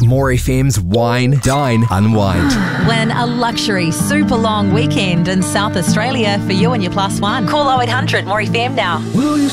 More FM's Wine, Dine, Unwind. When a luxury, super long weekend in South Australia for you and your plus one. Call 0800 More FM now. Will you